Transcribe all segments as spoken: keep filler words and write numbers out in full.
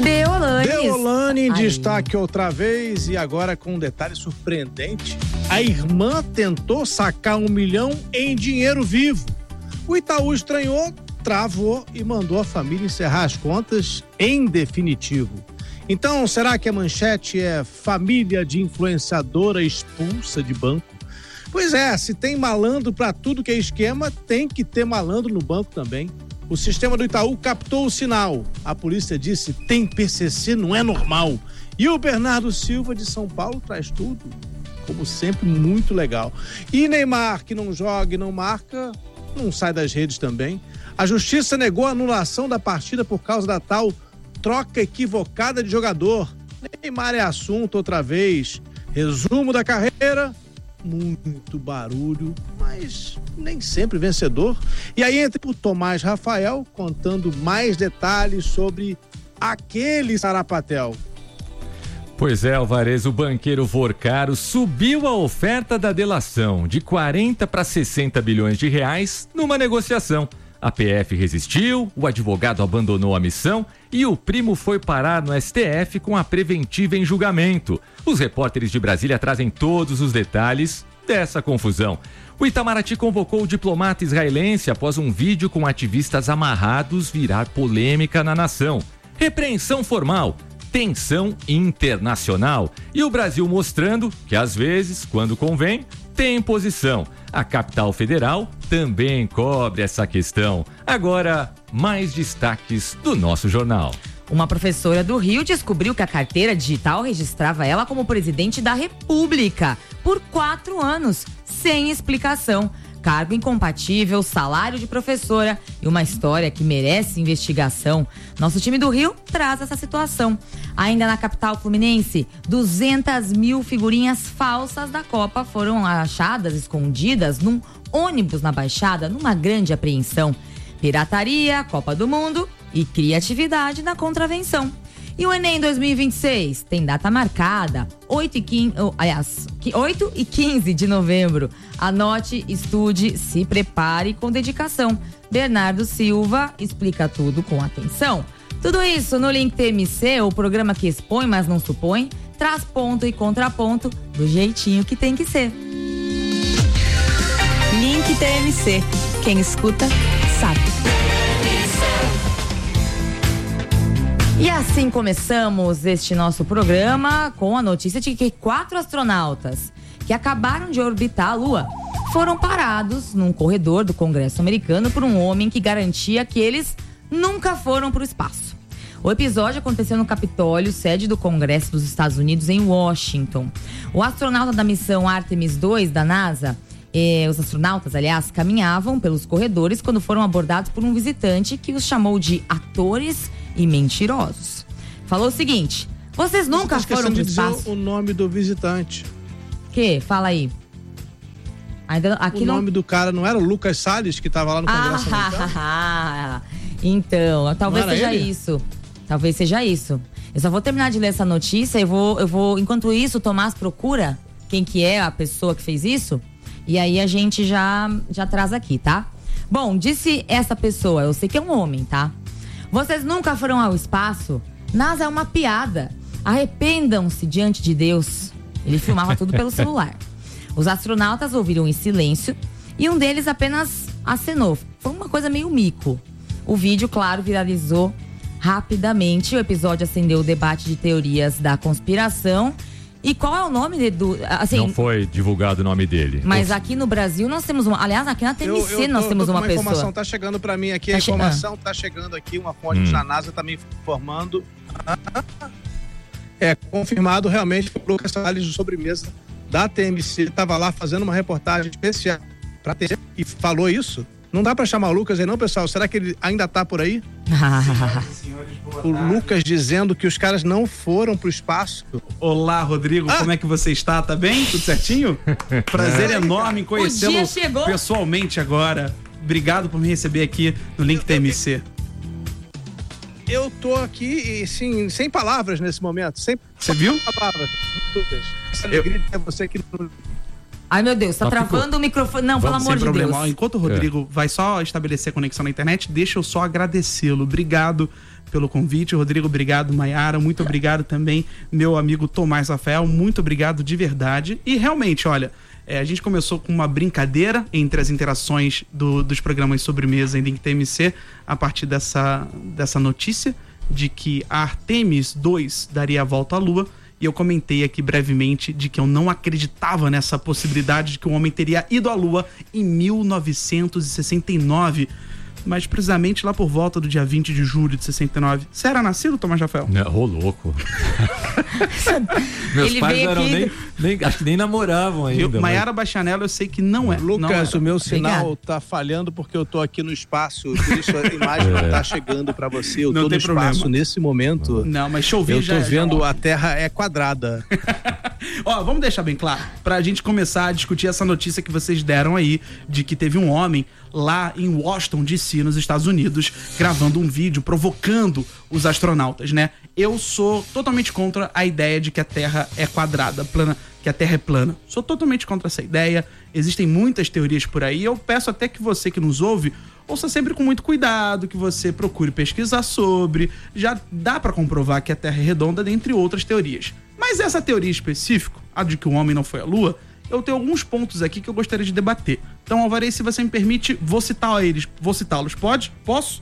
Deolane. Deolane em destaque outra vez e agora com um detalhe surpreendente. A irmã tentou sacar um milhão em dinheiro vivo. O Itaú estranhou, travou e mandou a família encerrar as contas em definitivo. Então, será que a manchete é família de influenciadora expulsa de banco? Pois é, se tem malandro para tudo que é esquema, tem que ter malandro no banco também. O sistema do Itaú captou o sinal. A polícia disse, tem P C C, não é normal. E o Bernardo Silva de São Paulo traz tudo, como sempre, muito legal. E Neymar, que não joga e não marca, não sai das redes também. A justiça negou a anulação da partida por causa da tal troca equivocada de jogador. Neymar é assunto outra vez. Resumo da carreira, muito barulho, mas nem sempre vencedor. E aí entra o Tomás Rafael contando mais detalhes sobre aquele sarapatel. Pois é, Alvarez, o banqueiro Vorcaro subiu a oferta da delação de quarenta para sessenta bilhões de reais numa negociação. A P F resistiu, o advogado abandonou a missão e o primo foi parar no S T F com a preventiva em julgamento. Os repórteres de Brasília trazem todos os detalhes dessa confusão. O Itamaraty convocou o diplomata israelense após um vídeo com ativistas amarrados virar polêmica na nação. Repreensão formal, tensão internacional e o Brasil mostrando que, às vezes, quando convém, tem posição. A capital federal também cobre essa questão. Agora, mais destaques do nosso jornal. Uma professora do Rio descobriu que a carteira digital registrava ela como presidente da República por quatro anos, sem explicação. Cargo incompatível, salário de professora e uma história que merece investigação. Nosso time do Rio traz essa situação. Ainda na capital fluminense, duzentas mil figurinhas falsas da Copa foram achadas escondidas num ônibus na Baixada, numa grande apreensão. Pirataria, Copa do Mundo e criatividade na contravenção. E o Enem dois mil e vinte e seis tem data marcada, oito e quinze, oh, aliás, oito e quinze de novembro. Anote, estude, se prepare com dedicação. Bernardo Silva explica tudo com atenção. Tudo isso no Link T M C, o programa que expõe, mas não supõe, traz ponto e contraponto do jeitinho que tem que ser. Link T M C. Quem escuta, sabe. E assim começamos este nosso programa com a notícia de que quatro astronautas que acabaram de orbitar a Lua foram parados num corredor do Congresso americano por um homem que garantia que eles nunca foram para o espaço. O episódio aconteceu no Capitólio, sede do Congresso dos Estados Unidos, em Washington. O astronauta da missão Artemis dois da NASA, eh, os astronautas, aliás, caminhavam pelos corredores quando foram abordados por um visitante que os chamou de atores e mentirosos. Falou o seguinte: vocês nunca Você tá foram de pro espaço? dizer o nome do visitante. Que? Fala aí. Ainda, aqui o não... nome do cara não era o Lucas Salles, que estava lá no Congresso americano? Ah, então, talvez seja ele? isso. Talvez seja isso. Eu só vou terminar de ler essa notícia e vou, eu vou, enquanto isso, o Tomás procura quem que é a pessoa que fez isso. E aí a gente já, já traz aqui, tá? Bom, disse essa pessoa, eu sei que é um homem, tá? Vocês nunca foram ao espaço? NASA é uma piada. Arrependam-se diante de Deus. Ele filmava tudo pelo celular. Os astronautas ouviram em silêncio e um deles apenas acenou. Foi uma coisa meio mico. O vídeo, claro, viralizou rapidamente. O episódio acendeu o debate de teorias da conspiração. E qual é o nome de, do... Assim, não foi divulgado o nome dele. Mas aqui no Brasil nós temos uma... Aliás, aqui na T M C eu, eu tô, nós temos tô uma, uma pessoa. A informação tá chegando para mim aqui. Tá a informação che... ah. tá chegando aqui. Uma fonte hum. da NASA tá me informando. É confirmado realmente que o Lucas Salles de sobremesa da T M C estava lá fazendo uma reportagem especial para T M C e falou isso. Não dá para chamar o Lucas aí não, pessoal? Será que ele ainda tá por aí? O Lucas dizendo que os caras não foram pro espaço. Olá, Rodrigo, ah. como é que você está? Tá bem? Tudo certinho? Prazer é. enorme em conhecê-lo pessoalmente agora. Obrigado por me receber aqui no Link T M C. Eu tô aqui, sim, sem palavras nesse momento. Sem Você viu? palavras. Lucas, essa alegria é você aqui no... Ai, meu Deus, tá Só travando ficou. o microfone. Não, Vamos, pelo amor de problema. Deus. Enquanto o Rodrigo é. vai só estabelecer a conexão na internet, deixa eu só agradecê-lo. Obrigado pelo convite. Rodrigo, obrigado. Maiara, muito obrigado também. Meu amigo Tomás Rafael, muito obrigado de verdade. E realmente, olha, é, a gente começou com uma brincadeira entre as interações do, dos programas Sobremesa e Link T M C a partir dessa, dessa notícia de que a Artemis dois daria a volta à Lua. E eu comentei aqui brevemente de que eu não acreditava nessa possibilidade de que o homem teria ido à Lua em mil novecentos e sessenta e nove. Mas precisamente lá por volta do dia vinte de julho de sessenta e nove. Você era nascido, Tomás Rafael? Não, ô louco. Meus Ele pais veio eram aqui... nem, nem, acho que nem namoravam ainda. Maiara mas... Bastianello, eu sei que não é. Lucas, não o meu sinal Obrigado. tá falhando porque eu tô aqui no espaço, por isso a imagem não tá chegando para você. Eu não tô no tem problema. espaço nesse momento. Não, mas chover eu já... tô vendo já... a Terra é quadrada. Ó, vamos deixar bem claro, pra gente começar a discutir essa notícia que vocês deram aí, de que teve um homem lá em Washington, D C, nos Estados Unidos, gravando um vídeo provocando os astronautas, né? Eu sou totalmente contra a ideia de que a Terra é quadrada, plana, que a Terra é plana. Sou totalmente contra essa ideia. Existem muitas teorias por aí. Eu peço até que você que nos ouve ouça sempre com muito cuidado, que você procure pesquisar sobre. Já dá pra comprovar que a Terra é redonda, dentre outras teorias. Mas essa teoria específica, a de que o homem não foi à Lua, eu tenho alguns pontos aqui que eu gostaria de debater. Então, Alvarez, se você me permite, vou citar eles. Vou citá-los. Pode? Posso?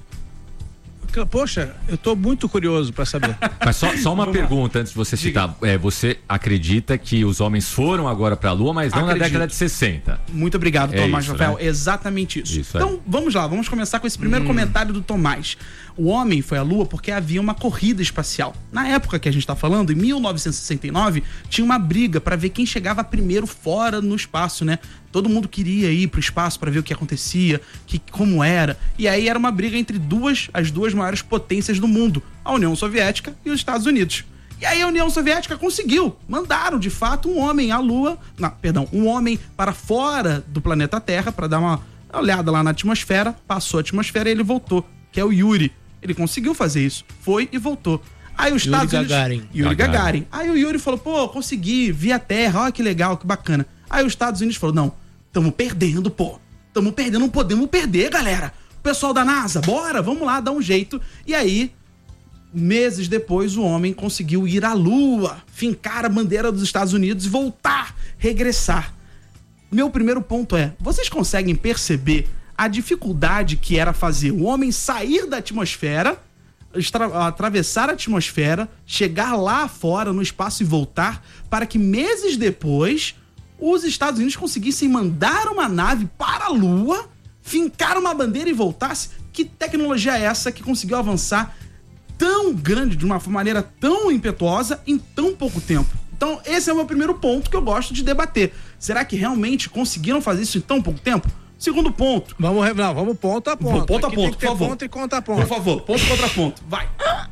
Poxa, eu tô muito curioso para saber. Mas só, só uma pergunta antes de você citar. É, você acredita que os homens foram agora para a Lua, mas não Acredito. na década de sessenta? Muito obrigado, é Tomás isso, Rafael. Né? Exatamente isso. isso então, é. vamos lá. Vamos começar com esse primeiro hum. comentário do Tomás. O homem foi à Lua porque havia uma corrida espacial. Na época que a gente está falando, em mil novecentos e sessenta e nove, tinha uma briga para ver quem chegava primeiro fora no espaço, né? Todo mundo queria ir pro espaço para ver o que acontecia, que, como era. E aí era uma briga entre duas, as duas maiores potências do mundo, a União Soviética e os Estados Unidos. E aí a União Soviética conseguiu. Mandaram, de fato, um homem à Lua... Não, perdão, um homem para fora do planeta Terra para dar uma olhada lá na atmosfera. Passou a atmosfera e ele voltou, que é o Yuri. Ele conseguiu fazer isso. Foi e voltou. Aí os Estados Yuri Unidos... Gagarin. Yuri Gagarin. Aí o Yuri falou, pô, consegui, vi a Terra, olha que legal, que bacana. Aí os Estados Unidos falou, não, tamo perdendo, pô. Tamo perdendo, não podemos perder, galera. O pessoal da NASA, bora, vamos lá, dar um jeito. E aí, meses depois, o homem conseguiu ir à Lua, fincar a bandeira dos Estados Unidos e voltar, regressar. Meu primeiro ponto é, vocês conseguem perceber a dificuldade que era fazer o homem sair da atmosfera, extra- atravessar a atmosfera, chegar lá fora no espaço e voltar, para que meses depois os Estados Unidos conseguissem mandar uma nave para a Lua, fincar uma bandeira e voltasse? Que tecnologia é essa que conseguiu avançar tão grande, de uma maneira tão impetuosa, em tão pouco tempo? Então, esse é o meu primeiro ponto que eu gosto de debater. Será que realmente conseguiram fazer isso em tão pouco tempo? Segundo ponto. Vamos, não, vamos ponto a ponto. Ponto a Aqui ponto, tem que ter por favor. ponto e conta a ponto. Por favor, ponto contra ponto. Vai.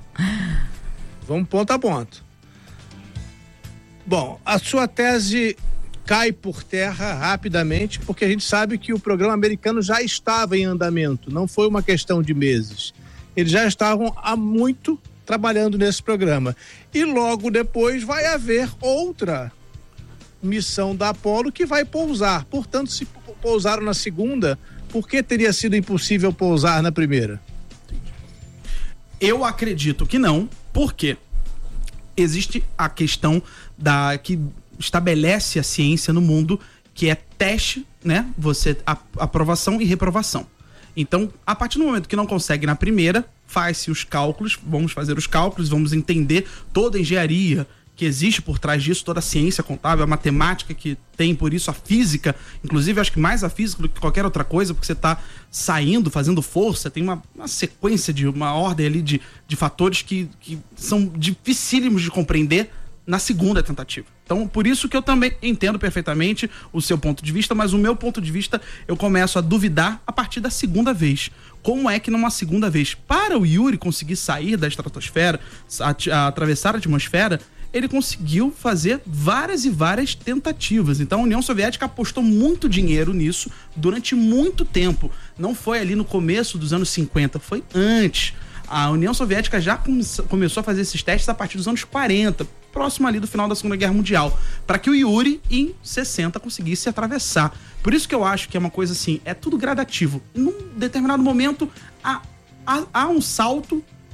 Vamos ponto a ponto. Bom, a sua tese cai por terra rapidamente, porque a gente sabe que o programa americano já estava em andamento, não foi uma questão de meses. Eles já estavam há muito trabalhando nesse programa. E logo depois vai haver outra missão da Apollo que vai pousar. Portanto, se pousaram na segunda, por que teria sido impossível pousar na primeira? Eu acredito que não, porque existe a questão da que estabelece a ciência no mundo, que é teste, né? Você a, aprovação e reprovação. Então, a partir do momento que não consegue na primeira, faz-se os cálculos, vamos fazer os cálculos, vamos entender toda a engenharia que existe por trás disso, toda a ciência contábil, a matemática que tem, por isso a física, inclusive acho que mais a física do que qualquer outra coisa, porque você está saindo, fazendo força, tem uma, uma sequência de uma ordem ali de, de fatores que, que são dificílimos de compreender na segunda tentativa. Então, por isso que eu também entendo perfeitamente o seu ponto de vista, mas o meu ponto de vista eu começo a duvidar a partir da segunda vez. Como é que numa segunda vez, para o Yuri conseguir sair da estratosfera, a, a atravessar a atmosfera, ele conseguiu fazer várias e várias tentativas. Então a União Soviética apostou muito dinheiro nisso durante muito tempo. Não foi ali no começo dos anos cinquenta, foi antes. A União Soviética já come- começou a fazer esses testes a partir dos anos quarenta, próximo ali do final da Segunda Guerra Mundial, para que o Yuri, em sessenta, conseguisse atravessar. Por isso que eu acho que é uma coisa assim, é tudo gradativo. Num determinado momento, há, há, há um salto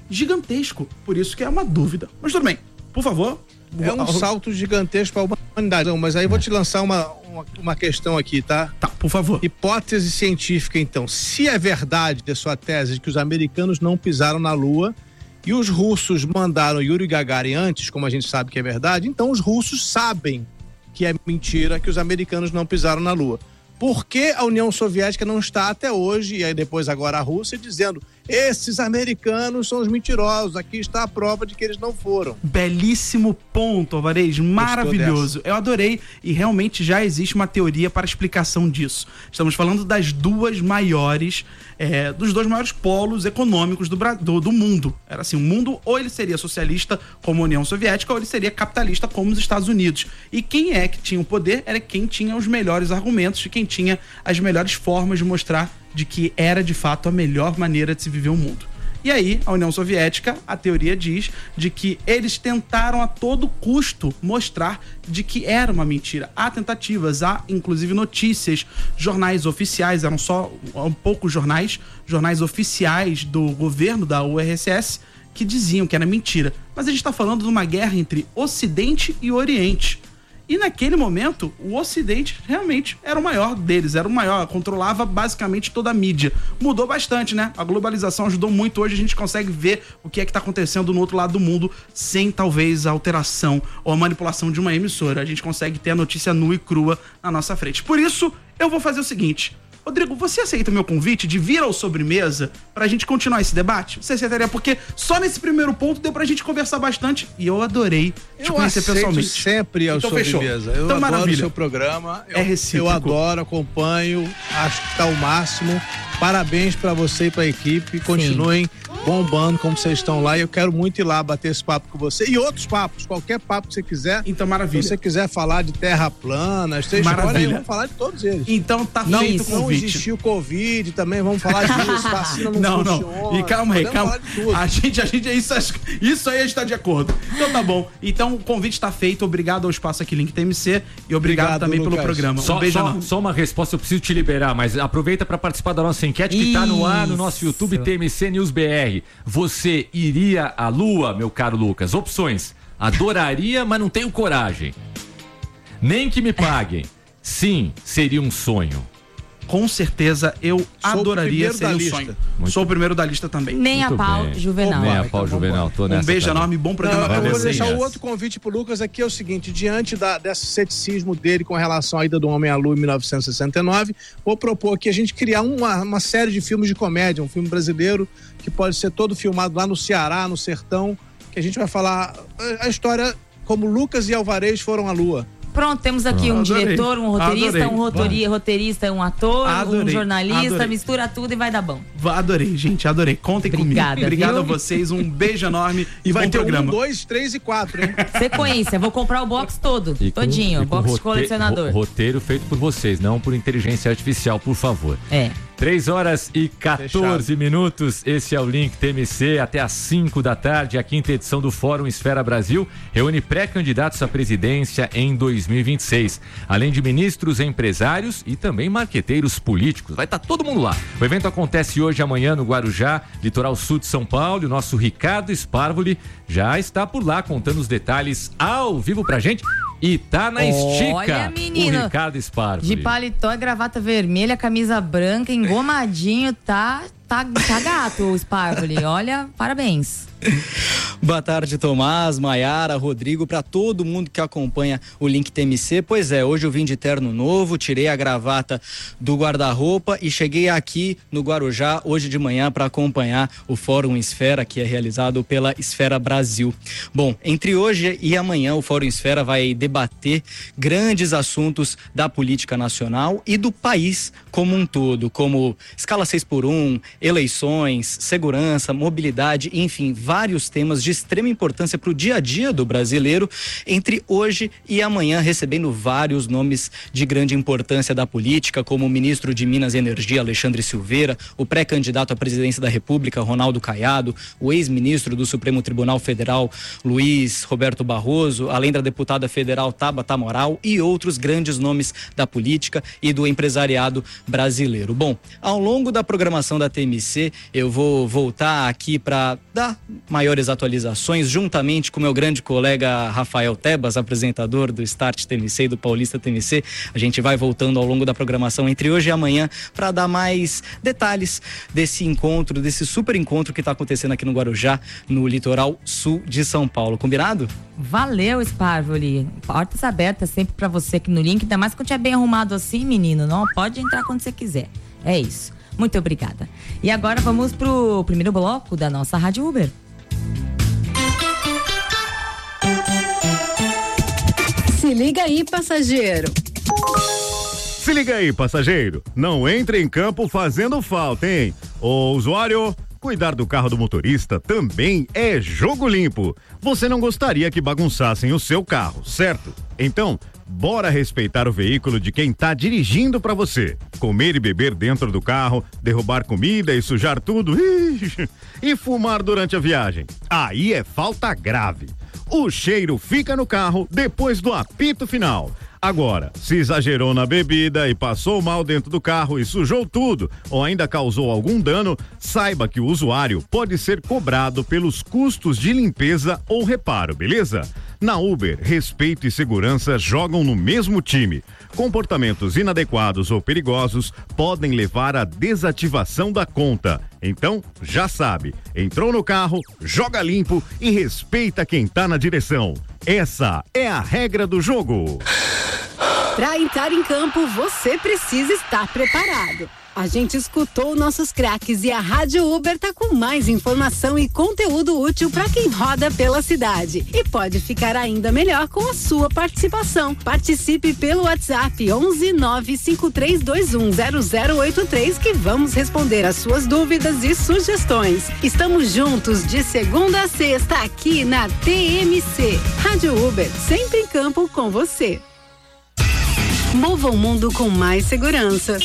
gigantesco. Por isso que é uma dúvida. Mas tudo bem, por favor. É um salto gigantesco para a humanidade. Não, mas aí eu vou te lançar uma, uma, uma questão aqui, tá? Tá, por favor. Hipótese científica, então. Se é verdade a sua tese de que os americanos não pisaram na Lua e os russos mandaram Yuri Gagarin antes, como a gente sabe que é verdade, então os russos sabem que é mentira que os americanos não pisaram na Lua. Por que a União Soviética não está até hoje, e aí depois agora a Rússia, dizendo: esses americanos são os mentirosos, aqui está a prova de que eles não foram? Belíssimo ponto, Alvarez, maravilhoso. Eu adorei, e realmente já existe uma teoria para explicação disso. Estamos falando das duas maiores, é, dos dois maiores polos econômicos do, do, do mundo. Era assim, o mundo ou ele seria socialista como a União Soviética, ou ele seria capitalista como os Estados Unidos. E quem é que tinha o poder era quem tinha os melhores argumentos e quem tinha as melhores formas de mostrar de que era de fato a melhor maneira de se viver o mundo. E aí, a União Soviética, a teoria diz de que eles tentaram a todo custo mostrar de que era uma mentira. Há tentativas, há inclusive notícias, jornais oficiais, eram só um poucos jornais, jornais oficiais do governo da U R S S, que diziam que era mentira. Mas a gente está falando de uma guerra entre Ocidente e Oriente. E naquele momento, o Ocidente realmente era o maior deles, era o maior, controlava basicamente toda a mídia. Mudou bastante, né? A globalização ajudou muito. Hoje a gente consegue ver o que é que está acontecendo no outro lado do mundo sem talvez a alteração ou a manipulação de uma emissora. A gente consegue ter a notícia nua e crua na nossa frente. Por isso, eu vou fazer o seguinte: Rodrigo, você aceita o meu convite de vir ao Sobremesa pra gente continuar esse debate? Você aceitaria? Porque só nesse primeiro ponto deu pra gente conversar bastante e eu adorei te eu conhecer pessoalmente. Sempre ao então, Sobremesa. Fechou. Eu então, adoro maravilha. o seu programa. Eu, é recíproco. Eu adoro, acompanho, acho que tá o máximo. Parabéns pra você e pra equipe. Continuem Sim. bombando como vocês estão lá. E eu quero muito ir lá bater esse papo com você. E outros papos, qualquer papo que você quiser. Então, maravilha. Se você quiser falar de terra plana, vocês maravilha. vamos falar de todos eles. Então tá não, feito o convite. Não existiu Covid também, vamos falar disso. Vacina não, não funciona. Não, e calma aí, calma. A gente, a gente, isso, isso aí a gente tá de acordo. Então tá bom. Então o convite tá feito. Obrigado ao Espaço aqui Link T M C e obrigado, obrigado também Lucas. Pelo programa. Só, um beijo só, só uma resposta, eu preciso te liberar, mas aproveita para participar da nossa enquete que Isso. tá no ar no nosso YouTube T M C News B R. Você iria à Lua, meu caro Lucas? Opções: adoraria, mas não tenho coragem. Nem que me paguem. Sim, seria um sonho. Com certeza eu Sou adoraria ser um sonho. Muito Sou o primeiro da lista também. Nem Muito a pau bem. Juvenal. Nem a pau então, Juvenal. Tô um beijo também. enorme, bom programa. Não, eu vou deixar essa. o outro convite pro Lucas aqui, é o seguinte: diante da, desse ceticismo dele com relação à ida do homem à Lua em mil novecentos e sessenta e nove, vou propor aqui a gente criar uma, uma série de filmes de comédia, um filme brasileiro que pode ser todo filmado lá no Ceará, no sertão, que a gente vai falar a história como Lucas e Alvarez foram à Lua. Pronto, temos aqui um Adorei. diretor, um roteirista, Adorei. um rotori, roteirista, um ator, Adorei. um jornalista, Adorei. mistura tudo e vai dar bom. Adorei, gente, adorei. Contem Obrigada, comigo. Obrigado viu? a vocês, um beijo enorme e vai bom ter programa. um, dois, três e quatro, hein? Sequência, vou comprar o box todo, E com- todinho, e com box de rote- colecionador. ro- Roteiro feito por vocês, não por inteligência artificial, por favor. É. três horas e quatorze Fechado. minutos, esse é o Link T M C, até às cinco da tarde, a quinta edição do Fórum Esfera Brasil reúne pré-candidatos à presidência em dois mil e vinte e seis, além de ministros, empresários e também marqueteiros políticos. Vai estar todo mundo lá. O evento acontece hoje e amanhã no Guarujá, litoral sul de São Paulo, e o nosso Ricardo Sparvoli já está por lá contando os detalhes ao vivo pra gente. E tá na estica, Olha, menino, o Ricardo Sparvoli. De paletó e gravata vermelha, camisa branca, engomadinho, tá, tá, tá gato o Sparvoli. Olha, parabéns. Boa tarde, Tomás, Maiara, Rodrigo, para todo mundo que acompanha o Link T M C. Pois é, hoje eu vim de terno novo, tirei a gravata do guarda-roupa e cheguei aqui no Guarujá hoje de manhã para acompanhar o Fórum Esfera, que é realizado pela Esfera Brasil. Bom, entre hoje e amanhã o Fórum Esfera vai debater grandes assuntos da política nacional e do país como um todo, como escala seis por um, eleições, segurança, mobilidade, enfim, vários temas de extrema importância para o dia a dia do brasileiro, entre hoje e amanhã, recebendo vários nomes de grande importância da política, como o ministro de Minas e Energia, Alexandre Silveira, o pré-candidato à presidência da República, Ronaldo Caiado, o ex-ministro do Supremo Tribunal Federal, Luiz Roberto Barroso, além da deputada federal Tabata Amaral e outros grandes nomes da política e do empresariado brasileiro. Bom, ao longo da programação da T M C. Eu vou voltar aqui para dar maiores atualizações, juntamente com meu grande colega Rafael Tebas, apresentador do Start T M C e do Paulista T M C. A gente vai voltando ao longo da programação entre hoje e amanhã para dar mais detalhes desse encontro, desse super encontro que está acontecendo aqui no Guarujá, no litoral sul de São Paulo. Combinado? Valeu, Sparvoli. Portas abertas sempre pra você aqui no link, ainda mais que eu tinha bem arrumado assim, menino. Não, pode entrar quando você quiser. É isso. Muito obrigada. E agora vamos pro primeiro bloco da nossa Rádio Uber. Se liga aí, passageiro. Se liga aí, passageiro. Não entre em campo fazendo falta, hein? Ô, usuário, cuidar do carro do motorista também é jogo limpo. Você não gostaria que bagunçassem o seu carro, certo? Então, bora respeitar o veículo de quem tá dirigindo pra você. Comer e beber dentro do carro, derrubar comida e sujar tudo. Ixi, e fumar durante a viagem. Aí é falta grave. O cheiro fica no carro depois do apito final. Agora, se exagerou na bebida e passou mal dentro do carro e sujou tudo ou ainda causou algum dano, saiba que o usuário pode ser cobrado pelos custos de limpeza ou reparo, beleza? Na Uber, respeito e segurança jogam no mesmo time. Comportamentos inadequados ou perigosos podem levar à desativação da conta. Então, já sabe, entrou no carro, joga limpo e respeita quem tá na direção. Essa é a regra do jogo. Para entrar em campo, você precisa estar preparado. A gente escutou nossos craques e a Rádio Uber tá com mais informação e conteúdo útil para quem roda pela cidade. E pode ficar ainda melhor com a sua participação. Participe pelo WhatsApp onze nove cinco três dois um zero zero oito três que vamos responder as suas dúvidas e sugestões. Estamos juntos de segunda a sexta aqui na T M C. Rádio Uber, sempre em campo com você. Mova o mundo com mais segurança.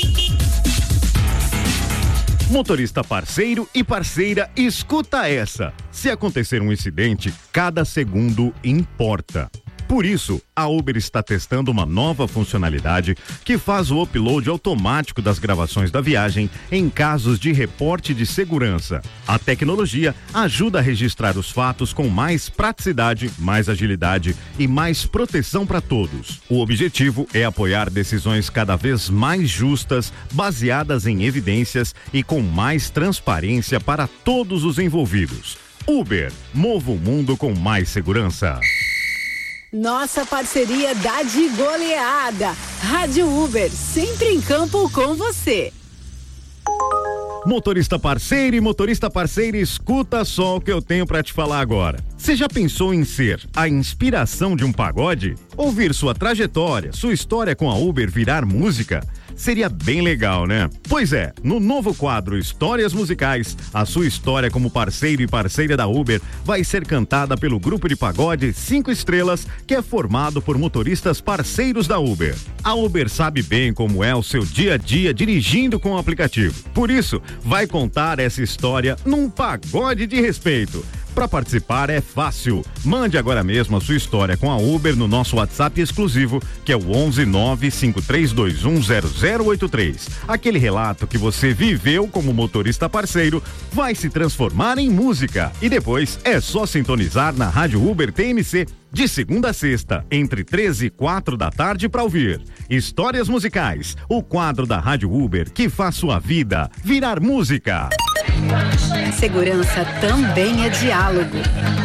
Motorista parceiro e parceira, escuta essa. Se acontecer um incidente, cada segundo importa. Por isso, a Uber está testando uma nova funcionalidade que faz o upload automático das gravações da viagem em casos de reporte de segurança. A tecnologia ajuda a registrar os fatos com mais praticidade, mais agilidade e mais proteção para todos. O objetivo é apoiar decisões cada vez mais justas, baseadas em evidências e com mais transparência para todos os envolvidos. Uber, mova o mundo com mais segurança. Nossa parceria dá de goleada. Rádio Uber, sempre em campo com você. Motorista parceiro e motorista parceira, escuta só o que eu tenho pra te falar agora. Você já pensou em ser a inspiração de um pagode? Ouvir sua trajetória, sua história com a Uber virar música? Seria bem legal, né? Pois é, no novo quadro Histórias Musicais, a sua história como parceiro e parceira da Uber vai ser cantada pelo grupo de pagode Cinco Estrelas, que é formado por motoristas parceiros da Uber. A Uber sabe bem como é o seu dia a dia dirigindo com o aplicativo. Por isso, vai contar essa história num pagode de respeito. Para participar é fácil. Mande agora mesmo a sua história com a Uber no nosso WhatsApp exclusivo, que é o onze nove cinco três dois um zero zero oito três. Aquele relato que você viveu como motorista parceiro vai se transformar em música. E depois é só sintonizar na Rádio Uber T M C de segunda a sexta, entre treze e quatro da tarde para ouvir Histórias Musicais, o quadro da Rádio Uber que faz sua vida virar música. Segurança também é diálogo.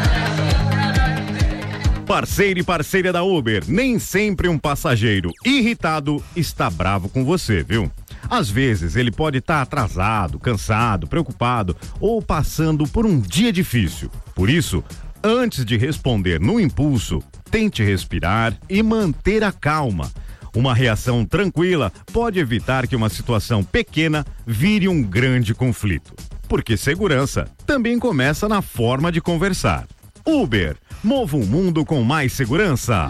Parceiro e parceira da Uber, nem sempre um passageiro irritado está bravo com você, viu? Às vezes ele pode estar atrasado, cansado, preocupado ou passando por um dia difícil. Por isso, antes de responder no impulso, tente respirar e manter a calma. Uma reação tranquila pode evitar que uma situação pequena vire um grande conflito. Porque segurança também começa na forma de conversar. Uber, mova um mundo com mais segurança.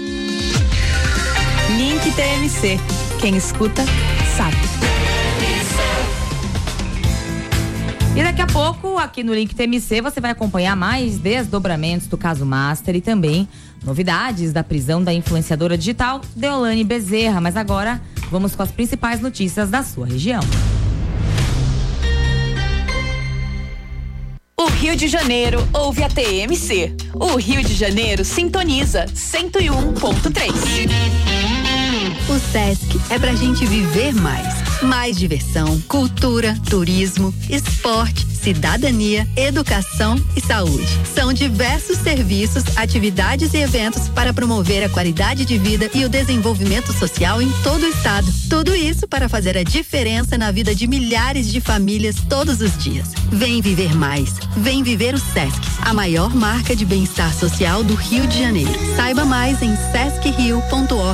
Link T M C. Quem escuta, sabe. E daqui a pouco, aqui no Link T M C, você vai acompanhar mais desdobramentos do caso Master e também novidades da prisão da influenciadora digital Deolane Bezerra. Mas agora, vamos com as principais notícias da sua região. Rio de Janeiro, ouve a T M C. O Rio de Janeiro sintoniza cento e um ponto três. O Sesc é pra gente viver mais. Mais diversão, cultura, turismo, esporte, cidadania, educação e saúde. São diversos serviços, atividades e eventos para promover a qualidade de vida e o desenvolvimento social em todo o estado. Tudo isso para fazer a diferença na vida de milhares de famílias todos os dias. Vem viver mais. Vem viver o Sesc, a maior marca de bem-estar social do Rio de Janeiro. Saiba mais em sesc rio ponto org.